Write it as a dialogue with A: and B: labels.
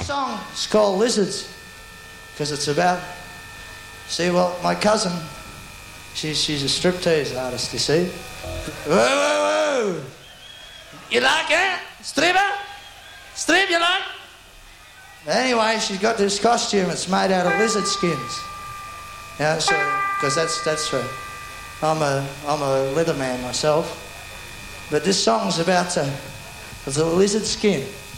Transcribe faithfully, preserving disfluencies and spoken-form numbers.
A: song is called Lizards, because it's about, see, well, my cousin, she's, she's a striptease artist, you see. Whoa, whoa, whoa. You like it? Stripper? Strip, you like? Anyway, she's got this costume, it's made out of lizard skins. Yeah, so, because that's, that's for, I'm a, I'm a leather man myself. But this song's about uh, the lizard skin.